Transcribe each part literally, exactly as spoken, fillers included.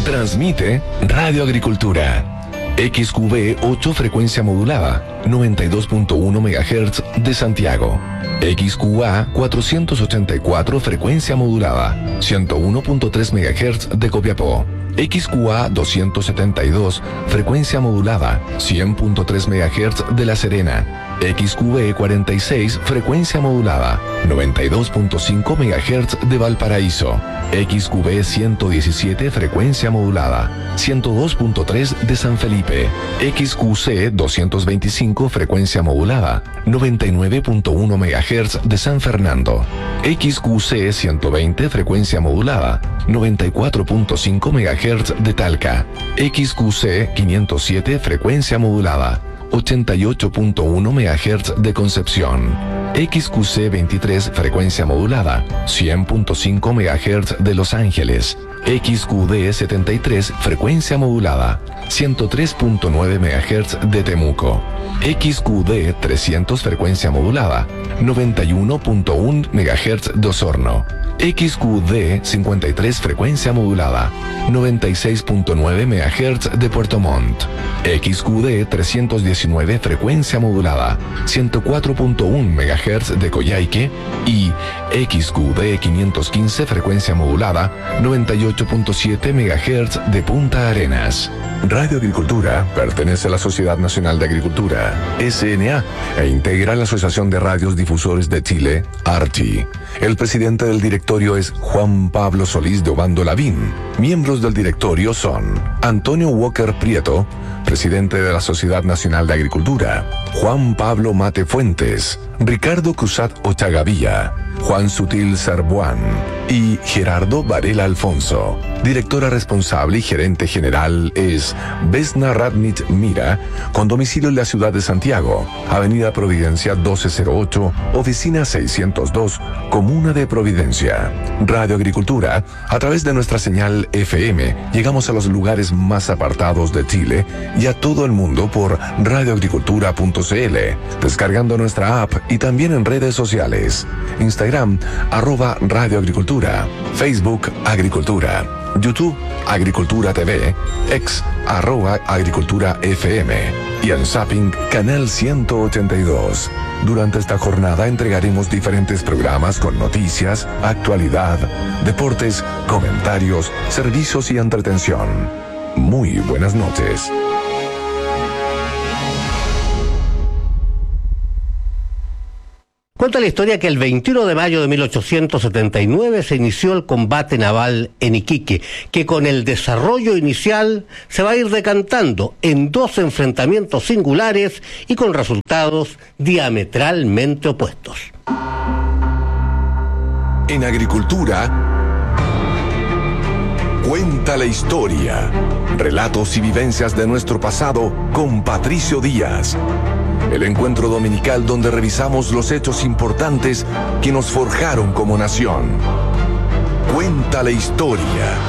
Transmite Radio Agricultura. X Q V ocho frecuencia modulada, noventa y dos punto uno megahertz de Santiago. X Q A cuatrocientos ochenta y cuatro frecuencia modulada, ciento uno punto tres megahertz de Copiapó. X Q A doscientos setenta y dos frecuencia modulada, cien punto tres megahertz de La Serena. X Q V cuarenta y seis frecuencia modulada, noventa y dos punto cinco megahertz de Valparaíso. X Q V ciento diecisiete frecuencia modulada, ciento dos punto tres de San Felipe. X Q C doscientos veinticinco frecuencia modulada, noventa y nueve punto uno megahertz de San Fernando. X Q C ciento veinte frecuencia modulada, noventa y cuatro punto cinco megahertz de Talca. X Q C quinientos siete frecuencia modulada, ochenta y ocho punto uno megahertz de Concepción. X Q C veintitrés frecuencia modulada, cien punto cinco megahertz de Los Ángeles. X Q D setenta y tres frecuencia modulada, ciento tres punto nueve megahertz de Temuco. X Q D trescientos frecuencia modulada, noventa y uno punto uno megahertz de Osorno. X Q D cincuenta y tres frecuencia modulada, noventa y seis punto nueve megahertz de Puerto Montt. X Q D trescientos diecinueve frecuencia modulada, ciento cuatro punto uno megahertz de Coyhaique. Y X Q D quinientos quince frecuencia modulada, noventa y ocho punto siete megahertz de Punta Arenas. Radio Agricultura pertenece a la Sociedad Nacional de Agricultura, S N A, e integra la Asociación de Radios Difusores de Chile, ARCHI. El presidente del directorio es Juan Pablo Solís de Obando Lavín. Miembros del directorio son Antonio Walker Prieto, presidente de la Sociedad Nacional de Agricultura; Juan Pablo Mate Fuentes; Ricardo Cruzat Ochagavía; Juan Sutil Sarbuán y Gerardo Varela Alfonso. Directora responsable y gerente general es Vesna Radnich Mira, con domicilio en la ciudad de Santiago, Avenida Providencia doce cero ocho, Oficina seiscientos dos, Comuna de Providencia. Radio Agricultura, a través de nuestra señal F M, llegamos a los lugares más apartados de Chile y a todo el mundo por radioagricultura punto c l, descargando nuestra app y también en redes sociales. Instagram, arroba Radio Agricultura; Facebook, Agricultura; YouTube, Agricultura T V; X, arroba Agricultura F M; y en Zapping, Canal ciento ochenta y dos. Durante esta jornada entregaremos diferentes programas con noticias, actualidad, deportes, comentarios, servicios y entretención. Muy buenas noches. Cuenta la historia que el veintiuno de mayo de mil ochocientos setenta y nueve se inició el combate naval en Iquique, que con el desarrollo inicial se va a ir decantando en dos enfrentamientos singulares y con resultados diametralmente opuestos. En Agricultura, cuenta la historia. Relatos y vivencias de nuestro pasado con Patricio Díaz. El encuentro dominical donde revisamos los hechos importantes que nos forjaron como nación. Cuenta la historia.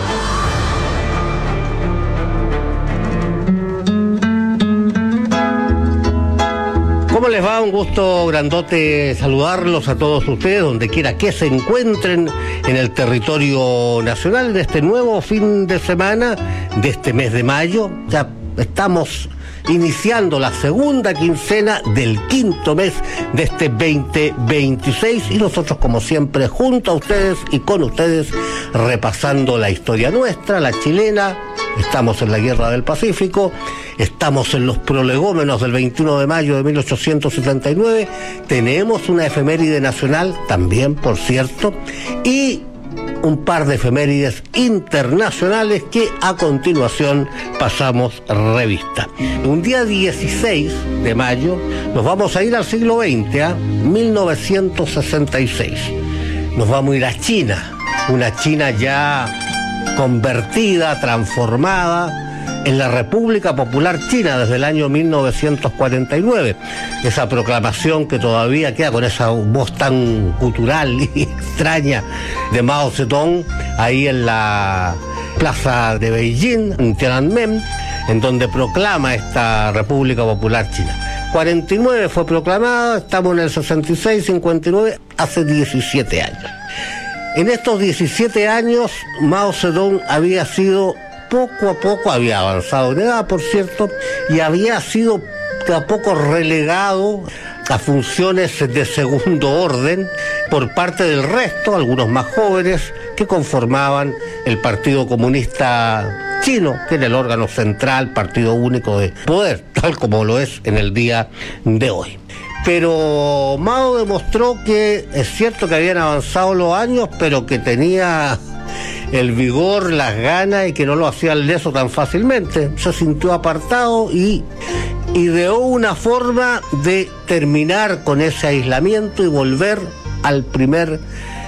¿Cómo les va? Un gusto grandote saludarlos a todos ustedes, donde quiera que se encuentren en el territorio nacional, de este nuevo fin de semana, de este mes de mayo. Ya estamos iniciando la segunda quincena del quinto mes de este veinte veintiséis, y nosotros, como siempre, junto a ustedes y con ustedes, repasando la historia nuestra, la chilena. Estamos en la Guerra del Pacífico, estamos en los prolegómenos del veintiuno de mayo de mil ochocientos setenta y nueve, tenemos una efeméride nacional también, por cierto, y un par de efemérides internacionales que a continuación pasamos revista. Un día dieciséis de mayo nos vamos a ir al siglo veinte, a mil novecientos sesenta y seis. Nos vamos a ir a China, una China ya convertida, transformada en la República Popular China desde el año mil novecientos cuarenta y nueve. Esa proclamación que todavía queda con esa voz tan gutural y extraña de Mao Zedong, ahí en la plaza de Beijing, en Tiananmen, en donde proclama esta República Popular China. cuarenta y nueve fue proclamada, estamos en el sesenta y seis, cincuenta y nueve, hace diecisiete años. En estos diecisiete años, Mao Zedong había sido poco a poco había avanzado en edad, por cierto, y había sido de a poco relegado a funciones de segundo orden por parte del resto, algunos más jóvenes, que conformaban el Partido Comunista Chino, que era el órgano central, partido único de poder, tal como lo es en el día de hoy. Pero Mao demostró que es cierto que habían avanzado los años, pero que tenía el vigor, las ganas y que no lo hacía al leso tan fácilmente. Se sintió apartado y ideó una forma de terminar con ese aislamiento y volver al primer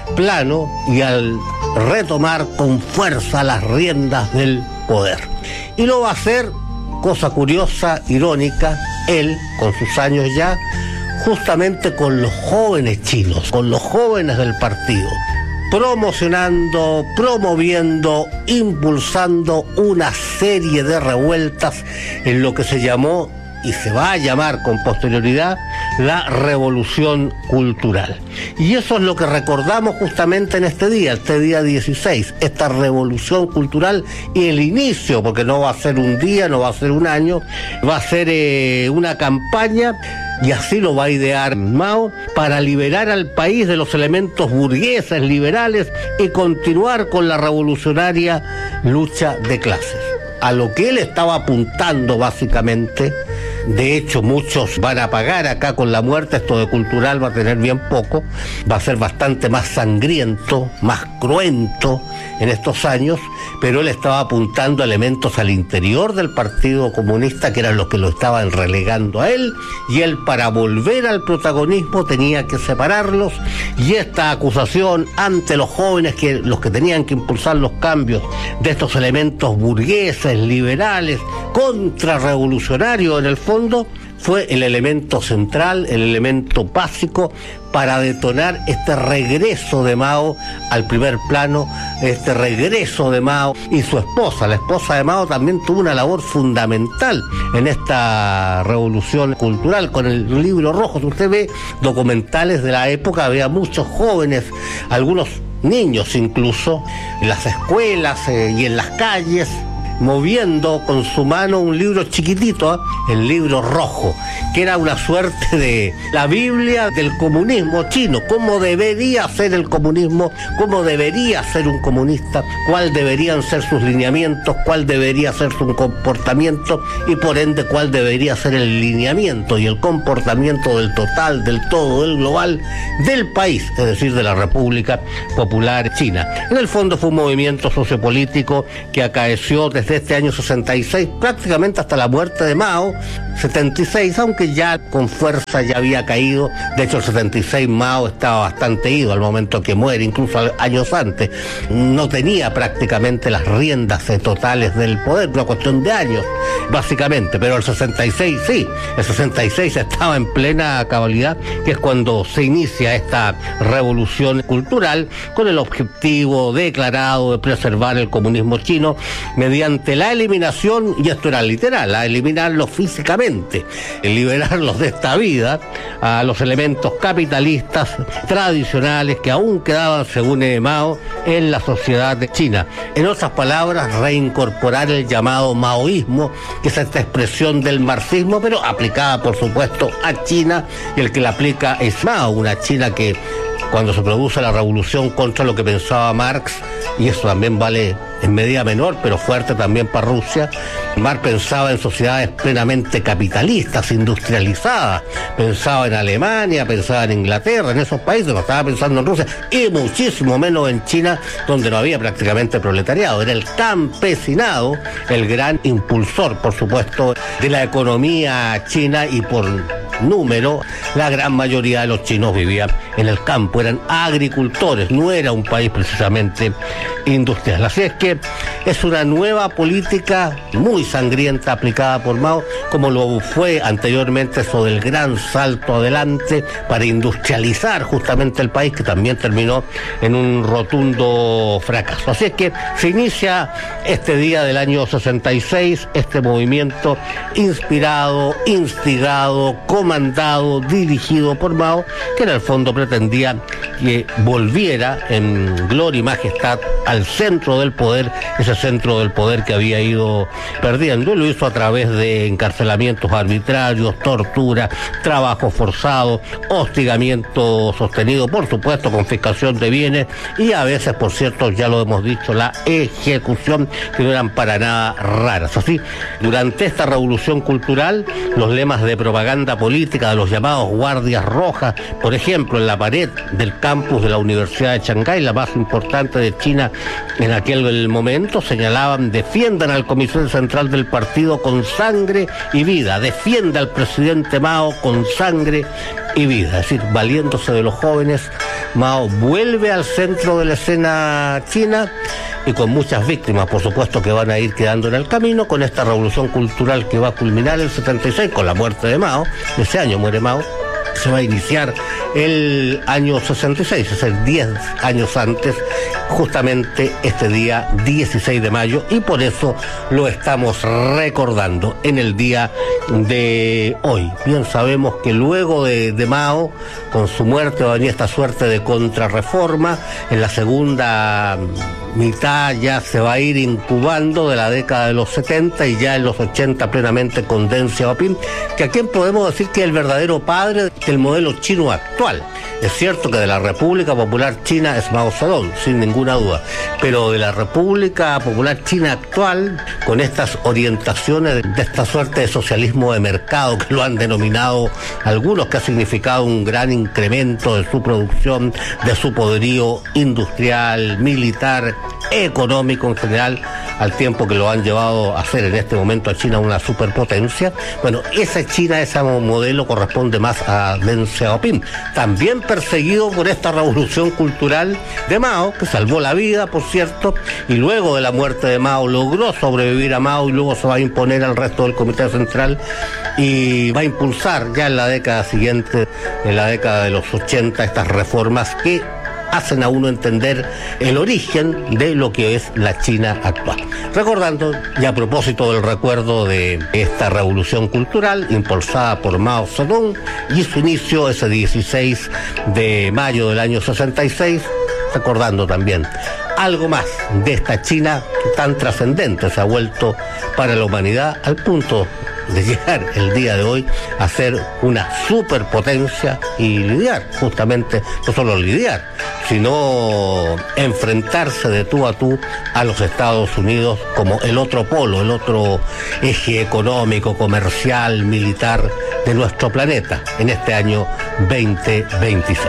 plano y al retomar con fuerza las riendas del poder. Y lo va a hacer, cosa curiosa, irónica, él, con sus años ya, justamente con los jóvenes chinos, con los jóvenes del partido, promocionando, promoviendo, impulsando una serie de revueltas en lo que se llamó y se va a llamar con posterioridad la Revolución Cultural. Y eso es lo que recordamos justamente en este día, este día dieciséis, esta Revolución Cultural y el inicio, porque no va a ser un día, no va a ser un año, va a ser eh, una campaña, y así lo va a idear Mao, para liberar al país de los elementos burgueses, liberales, y continuar con la revolucionaria lucha de clases. A lo que él estaba apuntando básicamente, de hecho muchos van a pagar acá con la muerte, esto de cultural va a tener bien poco, va a ser bastante más sangriento, más cruento en estos años, pero él estaba apuntando elementos al interior del Partido Comunista que eran los que lo estaban relegando a él, y él, para volver al protagonismo, tenía que separarlos, y esta acusación ante los jóvenes, que los que tenían que impulsar los cambios de estos elementos burgueses, liberales, contrarrevolucionarios en el fondo, fue el elemento central, el elemento básico para detonar este regreso de Mao al primer plano, este regreso de Mao y su esposa. La esposa de Mao también tuvo una labor fundamental en esta revolución cultural con el Libro Rojo. Si usted ve documentales de la época, había muchos jóvenes, algunos niños incluso, en las escuelas eh, y en las calles, moviendo con su mano un libro chiquitito, ¿eh? El Libro Rojo, que era una suerte de la Biblia del comunismo chino, cómo debería ser el comunismo, cómo debería ser un comunista, cuál deberían ser sus lineamientos, cuál debería ser su comportamiento y por ende cuál debería ser el lineamiento y el comportamiento del total, del todo, del global, del país, es decir, de la República Popular China. En el fondo fue un movimiento sociopolítico que acaeció desde este año sesenta y seis, prácticamente hasta la muerte de Mao, setenta y seis, aunque ya con fuerza ya había caído. De hecho, el setenta y seis Mao estaba bastante ido al momento que muere, incluso años antes. No tenía prácticamente las riendas totales del poder, una cuestión de años, básicamente, pero el sesenta y seis sí, el sesenta y seis estaba en plena cabalidad, que es cuando se inicia esta revolución cultural con el objetivo declarado de preservar el comunismo chino mediante la eliminación, y esto era literal, a eliminarlo físicamente, liberarlos de esta vida, a los elementos capitalistas tradicionales que aún quedaban, según Mao, en la sociedad de China. En otras palabras, reincorporar el llamado maoísmo, que es esta expresión del marxismo, pero aplicada, por supuesto, a China, y el que la aplica es Mao, una China que, cuando se produce la revolución contra lo que pensaba Marx, y eso también vale en medida menor, pero fuerte también para Rusia, Marx pensaba en sociedades plenamente capitalistas, industrializadas, pensaba en Alemania, pensaba en Inglaterra, en esos países, no estaba pensando en Rusia, y muchísimo menos en China, donde no había prácticamente proletariado. Era el campesinado el gran impulsor, por supuesto, de la economía china, y por número, la gran mayoría de los chinos vivían en el campo, eran agricultores, no era un país precisamente industrial. Así es que es una nueva política muy sangrienta aplicada por Mao, como lo fue anteriormente eso del gran salto adelante para industrializar justamente el país, que también terminó en un rotundo fracaso. Así es que se inicia este día del año sesenta y seis, este movimiento inspirado, instigado, comandado, dirigido por Mao, que en el fondo pretendía que volviera en gloria y majestad al centro del poder ese ese centro del poder que había ido perdiendo, y lo hizo a través de encarcelamientos arbitrarios, tortura, trabajo forzado, hostigamiento sostenido, por supuesto, confiscación de bienes y a veces, por cierto, ya lo hemos dicho, la ejecución, que no eran para nada raras. Así, durante esta revolución cultural, los lemas de propaganda política de los llamados guardias rojas, por ejemplo, en la pared del campus de la Universidad de Shanghái, la más importante de China en aquel momento, señalaban: defiendan al Comité Central del partido con sangre y vida, defienda al presidente Mao con sangre y vida. Es decir, valiéndose de los jóvenes, Mao vuelve al centro de la escena china, y con muchas víctimas, por supuesto, que van a ir quedando en el camino, con esta revolución cultural que va a culminar en el setenta y seis con la muerte de Mao. Ese año muere Mao. Se va a iniciar el año sesenta y seis, es decir, diez años antes, justamente este día dieciséis de mayo, y por eso lo estamos recordando en el día de hoy. Bien sabemos que luego de, de Mao, con su muerte, va a venir esta suerte de contrarreforma. En la segunda mitad ya se va a ir incubando de la década de los setenta, y ya en los ochenta plenamente con Deng Xiaoping, que a quien podemos decir que es el verdadero padre del modelo chino actual. Es cierto que de la República Popular China es Mao Zedong, sin ninguna duda, pero de la República Popular China actual, con estas orientaciones de, de esta suerte de socialismo de mercado, que lo han denominado algunos, que ha significado un gran incremento de su producción, de su poderío industrial, militar, económico en general, al tiempo que lo han llevado a hacer en este momento a China una superpotencia. Bueno, esa China, ese modelo corresponde más a Deng Xiaoping, también perseguido por esta revolución cultural de Mao, que salvó la vida, por cierto, y luego de la muerte de Mao logró sobrevivir a Mao, y luego se va a imponer al resto del Comité Central y va a impulsar ya en la década siguiente, en la década de los ochenta, estas reformas que hacen a uno entender el origen de lo que es la China actual. Recordando, y a propósito del recuerdo de esta revolución cultural impulsada por Mao Zedong y su inicio ese dieciséis de mayo del año sesenta y seis, recordando también algo más de esta China que tan trascendente se ha vuelto para la humanidad, al punto de llegar el día de hoy a ser una superpotencia y lidiar, justamente, no solo lidiar, sino enfrentarse de tú a tú a los Estados Unidos como el otro polo, el otro eje económico, comercial, militar de nuestro planeta en este año veinte veintiséis.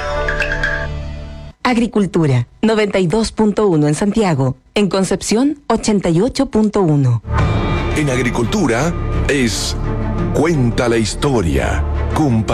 Agricultura, noventa y dos punto uno en Santiago. En Concepción, ochenta y ocho punto uno. En Agricultura es Cuenta la Historia. Con